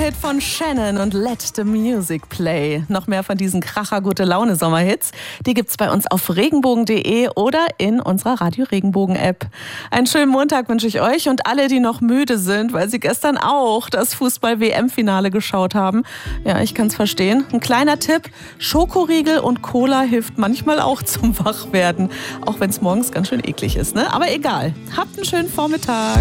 Sommerhit von Shannon und Let the Music Play. Noch mehr von diesen Kracher-Gute-Laune-Sommerhits, die gibt's bei uns auf regenbogen.de oder in unserer Radio Regenbogen-App. Einen schönen Montag wünsche ich euch und alle, die noch müde sind, weil sie gestern auch das Fußball-WM-Finale geschaut haben. Ja, ich kann's verstehen. Ein kleiner Tipp, Schokoriegel und Cola hilft manchmal auch zum Wachwerden. Auch wenn es morgens ganz schön eklig ist, ne? Aber egal. Habt einen schönen Vormittag.